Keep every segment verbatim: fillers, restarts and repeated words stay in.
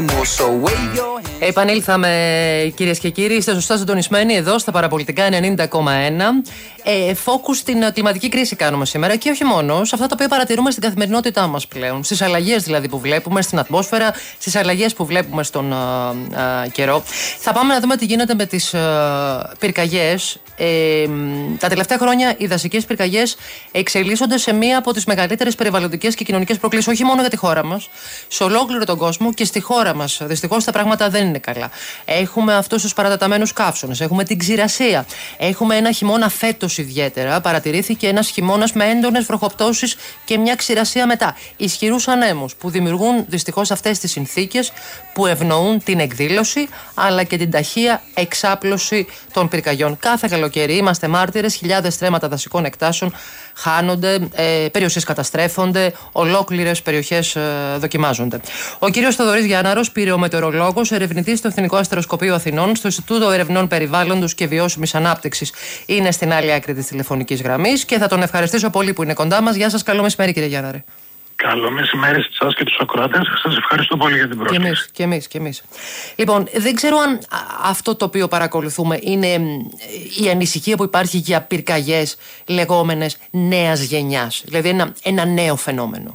Επανήλθαμε, κυρίες και κύριοι, είστε σωστά συντονισμένοι εδώ στα παραπολιτικά ενενήντα κόμμα ένα. Ε, focus στην κλιματική κρίση κάνουμε σήμερα και όχι μόνο, σε αυτά τα οποία παρατηρούμε στην καθημερινότητά μας πλέον. Στις αλλαγές δηλαδή που βλέπουμε στην ατμόσφαιρα, στις αλλαγές που βλέπουμε στον α, α, καιρό. Θα πάμε να δούμε τι γίνεται με τις α, πυρκαγιές. Ε, τα τελευταία χρόνια οι δασικές πυρκαγιές εξελίσσονται σε μία από τις μεγαλύτερες περιβαλλοντικές και κοινωνικές προκλήσεις, όχι μόνο για τη χώρα μας, σε ολόκληρο τον κόσμο και στη χώρα μας. Δυστυχώς τα πράγματα δεν είναι καλά. Έχουμε αυτούς τους παρατεταμένους καύσονες, έχουμε την ξηρασία, έχουμε ένα χειμώνα φέτος ιδιαίτερα. Παρατηρήθηκε ένας χειμώνας με έντονες βροχοπτώσεις και μια ξηρασία μετά. Ισχυρούς ανέμους που δημιουργούν δυστυχώς αυτές τις συνθήκες που ευνοούν την εκδήλωση αλλά και την ταχεία εξάπλωση των πυρκαγιών. Κάθε καλοκαίρι είμαστε μάρτυρες, χιλιάδες στρέμματα δασικών εκτάσεων χάνονται, ε, περιοχές καταστρέφονται, ολόκληρες περιοχές ε, δοκιμάζονται. Ο κύριος Θοδωρής Γιάνναρος, πυρεομετεωρολόγος, ερευνητής στο Εθνικό Αστεροσκοπείο Αθηνών, στο Ινστιτούτο Ερευνών Περιβάλλοντος και Βιώσιμης Ανάπτυξης, είναι στην άλλη άκρη της τηλεφωνικής γραμμής και θα τον ευχαριστήσω πολύ που είναι κοντά μας. Γεια σας, καλό μεσημέρι, κύριε Γιάνναρε. Καλό μεσημέρι σε εσάς και τους ακροατές. Σας ευχαριστώ πολύ για την πρόσκληση. Και εμείς, και εμείς, και εμείς. Λοιπόν, δεν ξέρω αν αυτό το οποίο παρακολουθούμε είναι η ανησυχία που υπάρχει για πυρκαγιές λεγόμενες νέας γενιάς. Δηλαδή ένα, ένα νέο φαινόμενο.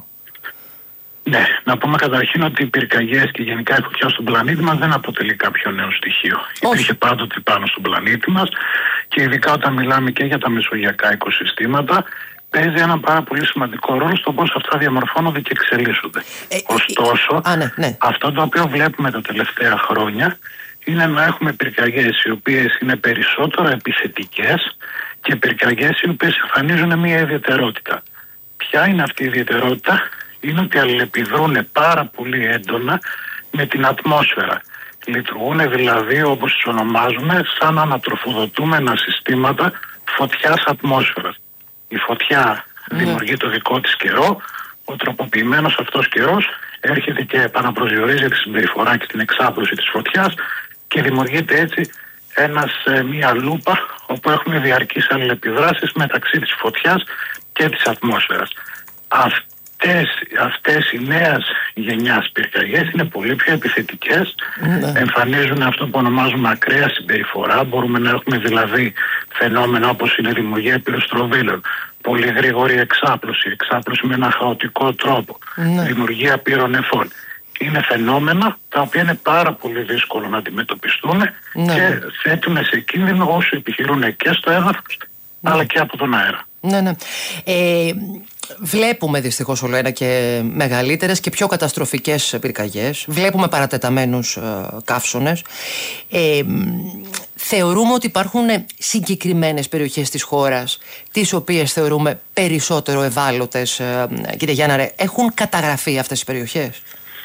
Ναι, να πούμε καταρχήν ότι οι πυρκαγιές και γενικά η φωτιά στον πλανήτη μας δεν αποτελεί κάποιο νέο στοιχείο. Όχι. Υπήρχε πάντοτε πάνω στον πλανήτη μας και ειδικά όταν μιλάμε και για τα μεσογειακά οικοσυστήματα, παίζει ένα πάρα πολύ σημαντικό ρόλο στο πώς αυτά διαμορφώνονται και εξελίσσονται. Ε, Ωστόσο, ε, ε, ναι, ναι. αυτό το οποίο βλέπουμε τα τελευταία χρόνια είναι να έχουμε πυρκαγιές οι οποίες είναι περισσότερο επιθετικές και πυρκαγιές οι οποίες εμφανίζουν μια ιδιαιτερότητα. Ποια είναι αυτή η ιδιαιτερότητα? Είναι ότι αλληλεπιδρούν πάρα πολύ έντονα με την ατμόσφαιρα. Λειτουργούν δηλαδή, όπως τις ονομάζουμε, σαν ανατροφοδοτούμενα συστήματα φωτιάς ατμόσφαιρας. Η φωτιά mm. δημιουργεί το δικό της καιρό, ο τροποποιημένος αυτός καιρός έρχεται και επαναπροσδιορίζει τη συμπεριφορά και την εξάπλωση της φωτιάς και δημιουργείται έτσι ένας, ε, μια λούπα όπου έχουμε διαρκείς αλληλεπιδράσεις μεταξύ της φωτιάς και της ατμόσφαιρας. Αυτές, αυτές οι νέες γενιάς πυρκαγιές είναι πολύ πιο επιθετικές, mm. εμφανίζουν αυτό που ονομάζουμε ακραία συμπεριφορά. Μπορούμε να έχουμε δηλαδή φαινόμενα όπως είναι η δημιουργία πυροστροβίλων, πολύ γρήγορη εξάπλωση, εξάπλωση με ένα χαοτικό τρόπο, mm. δημιουργία πυρονεφών. Είναι φαινόμενα τα οποία είναι πάρα πολύ δύσκολο να αντιμετωπιστούν mm. και θέτουν σε κίνδυνο όσοι επιχειρούν και στο έδαφος mm. αλλά και από τον αέρα. Ναι, ναι. Ε, βλέπουμε δυστυχώς όλο ένα και μεγαλύτερες και πιο καταστροφικές πυρκαγιές. Βλέπουμε παρατεταμένους ε, καύσονες. Ε, θεωρούμε ότι υπάρχουν συγκεκριμένες περιοχές της χώρας τις οποίες θεωρούμε περισσότερο ευάλωτες. Ε, κύριε Γιάνναρε, έχουν καταγραφεί αυτές οι περιοχές?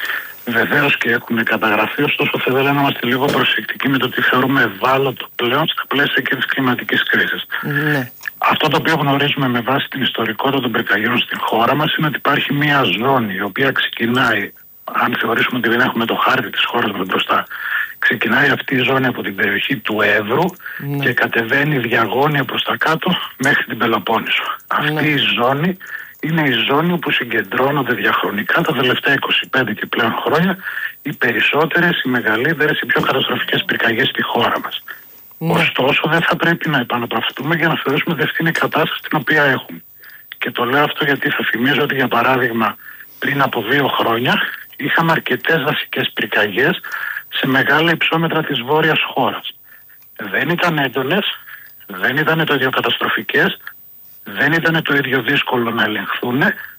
Βεβαίως και έχουν καταγραφεί, ωστόσο θα ήθελα να είμαστε λίγο προσεκτικοί με το τι θεωρούμε ευάλωτο πλέον στα πλαίσια και της κλιματικής κρίσης. Ναι. Αυτό το οποίο γνωρίζουμε με βάση την ιστορικότητα των πυρκαγιών στην χώρα μας είναι ότι υπάρχει μια ζώνη η οποία ξεκινάει, αν θεωρήσουμε ότι δεν έχουμε το χάρτη της χώρας μας μπροστά, ξεκινάει αυτή η ζώνη από την περιοχή του Εύρου ναι. και κατεβαίνει διαγώνια προς τα κάτω μέχρι την Πελοπόννησο. Ναι. Αυτή η ζώνη είναι η ζώνη όπου συγκεντρώνονται διαχρονικά τα τελευταία είκοσι πέντε και πλέον χρόνια οι περισσότερες, οι μεγαλύτερες, οι πιο καταστροφικές πυρκαγιές στη χώρα μας. Ναι. Ωστόσο, δεν θα πρέπει να επαναπαυθούμε για να θεωρήσουμε ότι αυτή είναι η κατάσταση την οποία έχουμε. Και το λέω αυτό γιατί θα θυμίζω ότι, για παράδειγμα, πριν από δύο χρόνια είχαμε αρκετές δασικές πυρκαγιές σε μεγάλα υψόμετρα της βόρειας χώρας. Δεν ήταν έντονες, δεν ήταν το ίδιο καταστροφικές, δεν ήταν το ίδιο δύσκολο να ελεγχθούν.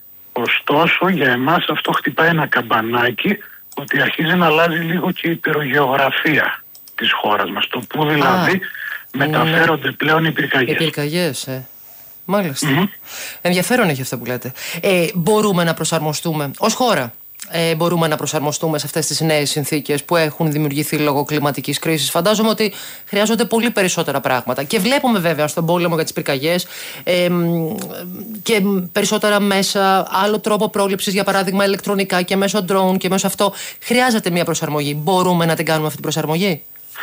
Ωστόσο, για εμάς αυτό χτυπάει ένα καμπανάκι ότι αρχίζει να αλλάζει λίγο και η πυρογεωγραφία της χώρας μας. Το που δηλαδή Α, μεταφέρονται ναι. πλέον οι πυρκαγιές. Οι πυρκαγιές, ε. Μάλιστα. Mm-hmm. Ενδιαφέρον έχει αυτό που λέτε. Ε, μπορούμε να προσαρμοστούμε ως χώρα. Ε, μπορούμε να προσαρμοστούμε σε αυτές τις νέες συνθήκες που έχουν δημιουργηθεί λόγω κλιματικής κρίσης? Φαντάζομαι ότι χρειάζονται πολύ περισσότερα πράγματα. Και βλέπουμε βέβαια στον πόλεμο για τις πυρκαγιές ε, και περισσότερα μέσα, άλλο τρόπο πρόληψης, για παράδειγμα ηλεκτρονικά και μέσω drone και μέσω αυτό. Χρειάζεται μια προσαρμογή. Μπορούμε να την κάνουμε αυτή την προσαρμογή?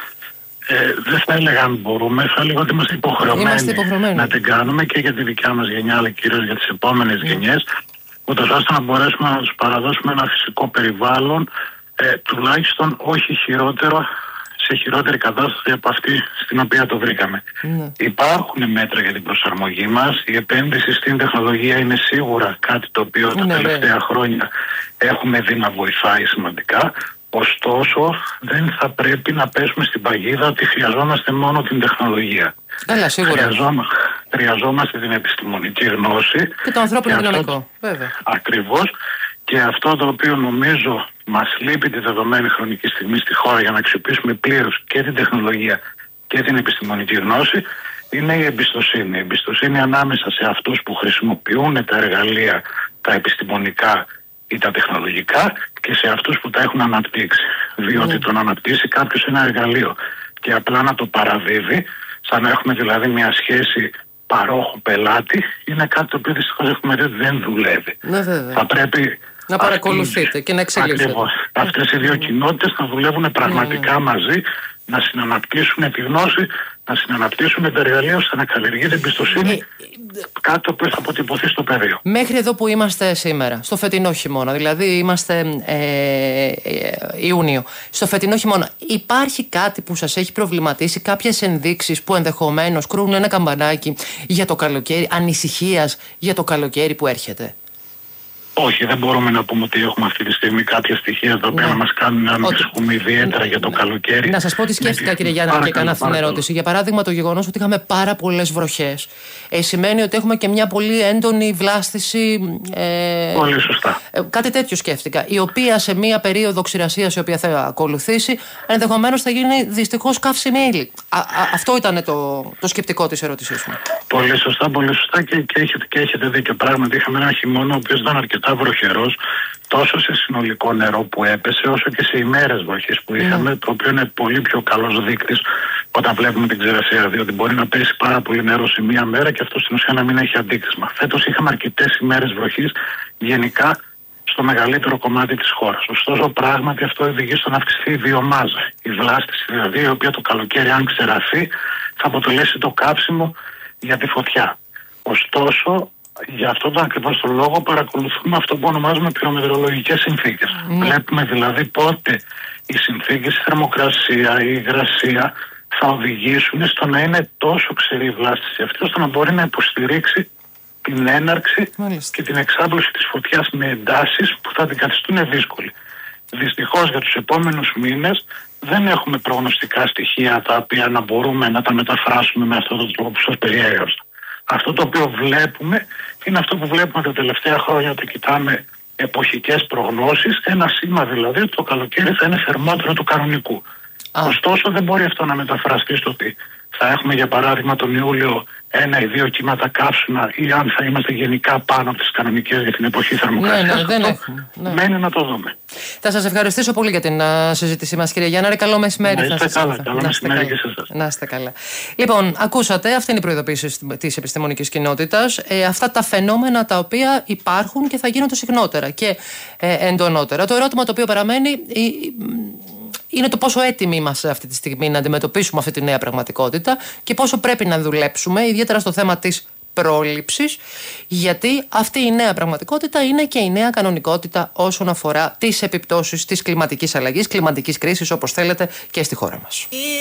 Ε, δεν θα έλεγα αν μπορούμε, θα έλεγα ότι είμαστε υποχρεωμένοι, είμαστε υποχρεωμένοι να την κάνουμε και για τη δικιά μας γενιά, αλλά κυρίως για τις επόμενες mm. γενιές, ούτως ώστε να μπορέσουμε να τους παραδώσουμε ένα φυσικό περιβάλλον ε, τουλάχιστον όχι χειρότερο, σε χειρότερη κατάσταση από αυτή στην οποία το βρήκαμε. Mm. Υπάρχουν μέτρα για την προσαρμογή μας. Η επένδυση στην τεχνολογία είναι σίγουρα κάτι το οποίο mm. τα τελευταία mm. χρόνια έχουμε δει να βοηθάει σημαντικά. Ωστόσο, δεν θα πρέπει να πέσουμε στην παγίδα ότι χρειαζόμαστε μόνο την τεχνολογία. Έλα, σίγουρα. Χρειαζόμαστε, χρειαζόμαστε την επιστημονική γνώση. Και το ανθρώπινο δυναμικό, βέβαια. Ακριβώς. Και αυτό το οποίο νομίζω μας λείπει τη δεδομένη χρονική στιγμή στη χώρα για να αξιοποιήσουμε πλήρως και την τεχνολογία και την επιστημονική γνώση είναι η εμπιστοσύνη. Η εμπιστοσύνη ανάμεσα σε αυτούς που χρησιμοποιούν τα εργαλεία, τα επιστημονικά ή τα τεχνολογικά και σε αυτούς που τα έχουν αναπτύξει. Διότι mm. το να αναπτύσσει κάποιος ένα εργαλείο και απλά να το παραδίδει, σαν να έχουμε δηλαδή μια σχέση παρόχου-πελάτη, είναι κάτι το οποίο δυστυχώς έχουμε δει ότι δεν δουλεύει. Ναι, θα πρέπει να παρακολουθείτε αυτοί, και να εξελίσσετε. Ακριβώς. Αυτές οι δύο κοινότητες να δουλεύουν πραγματικά mm. μαζί, να συναναπτύσσουν τη γνώση, να συναναπτύσσουν τα εργαλεία ώστε να καλλιεργείται εμπιστοσύνη, ε, κάτι το οποίο θα αποτυπωθεί στο πεδίο. Μέχρι εδώ που είμαστε σήμερα, στο φετινό χειμώνα, δηλαδή είμαστε ε, ε, Ιούνιο, στο φετινό χειμώνα, υπάρχει κάτι που σας έχει προβληματίσει, κάποιες ενδείξεις που ενδεχομένως κρούν ένα καμπανάκι για το καλοκαίρι, ανησυχίας για το καλοκαίρι που έρχεται? Όχι, δεν μπορούμε να πούμε ότι έχουμε αυτή τη στιγμή κάποια στοιχεία τα οποία ναι. να μας κάνουν να ανησυχούμε ιδιαίτερα για το καλοκαίρι. Να σας πω τι σκέφτηκα, κύριε Γιάννα, και έκανα αυτή την ερώτηση. Για παράδειγμα, το γεγονός ότι είχαμε πάρα πολλές βροχές ε, σημαίνει ότι έχουμε και μια πολύ έντονη βλάστηση. Ε, πολύ σωστά. Ε, κάτι τέτοιο σκέφτηκα. Η οποία σε μια περίοδο ξηρασίας η οποία θα ακολουθήσει, ενδεχομένως θα γίνει δυστυχώς καύσιμη ύλη. Αυτό ήταν το, το σκεπτικό της ερώτησής μου. Πολύ σωστά, πολύ σωστά και, και, έχετε, και έχετε δίκιο. Πράγματι, είχαμε ένα χειμώνα ο οποίος ήταν αρκετά βροχερός, τόσο σε συνολικό νερό που έπεσε, όσο και σε ημέρες βροχής που είχαμε, mm. το οποίο είναι πολύ πιο καλός δείκτης όταν βλέπουμε την ξηρασία, διότι μπορεί να πέσει πάρα πολύ νερό σε μία μέρα και αυτό στην ουσία να μην έχει αντίκρισμα. Φέτος είχαμε αρκετές ημέρες βροχής γενικά στο μεγαλύτερο κομμάτι της χώρας. Ωστόσο, πράγματι αυτό οδηγεί στο να αυξηθεί η βιομάζα. Η βλάστηση, δηλαδή, η οποία το καλοκαίρι, αν ξεραθεί, θα αποτελέσει το κάψιμο για τη φωτιά. Ωστόσο, για αυτόν τον ακριβώς τον λόγο παρακολουθούμε αυτό που ονομάζουμε πυρομετρολογικές συνθήκες. Mm. Βλέπουμε δηλαδή πότε οι συνθήκες, η θερμοκρασία, η υγρασία θα οδηγήσουν στο να είναι τόσο ξερή η βλάστηση αυτή, ώστε να μπορεί να υποστηρίξει την έναρξη Μάλιστα. και την εξάπλωση της φωτιάς με εντάσεις που θα την καθιστούν δύσκολη. Δυστυχώς για τους επόμενους μήνες δεν έχουμε προγνωστικά στοιχεία τα οποία να μπορούμε να τα μεταφράσουμε με αυτόν τον τρόπο που σας περιέγραψα. Αυτό το οποίο βλέπουμε είναι αυτό που βλέπουμε τα τελευταία χρόνια όταν κοιτάμε εποχικές προγνώσεις, ένα σήμα δηλαδή ότι το καλοκαίρι θα είναι θερμότερο του κανονικού. Α. Ωστόσο δεν μπορεί αυτό να μεταφραστεί στο ότι θα έχουμε για παράδειγμα τον Ιούλιο ένα ή δύο κύματα καύσωνα ή αν θα είμαστε γενικά πάνω από τις κανονικές για την εποχή θερμοκρασίας. Ναι, ναι, δεν έχουμε. Ναι. Μένει να το δούμε. Θα σας ευχαριστήσω πολύ για την uh, συζήτησή μας, κύριε Γιάννα. Καλό μεσημέρι. Να είστε καλά. Καλό μεσημέρι και σε εσάς. Να είστε καλά. Λοιπόν, ακούσατε, αυτή είναι η προειδοποίηση της επιστημονικής κοινότητας. Ε, αυτά τα φαινόμενα τα οποία υπάρχουν και θα γίνονται συχνότερα και ε, εντονότερα. Το ερώτημα το οποίο παραμένει ε, είναι το πόσο έτοιμοι είμαστε αυτή τη στιγμή να αντιμετωπίσουμε αυτή τη νέα πραγματικότητα και πόσο πρέπει να δουλέψουμε, ιδιαίτερα στο θέμα της πρόληψης, γιατί αυτή η νέα πραγματικότητα είναι και η νέα κανονικότητα όσον αφορά τις επιπτώσεις της κλιματικής αλλαγής, κλιματικής κρίσης, όπως θέλετε, και στη χώρα μας.